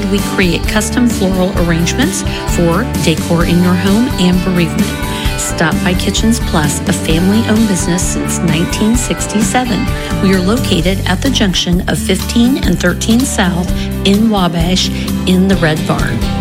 we create custom floral arrangements for decor in your home and bereavement. Stop by Kitchens Plus, a family-owned business since 1967. We are located at the junction of 15 and 13 South in Wabash in the Red Barn.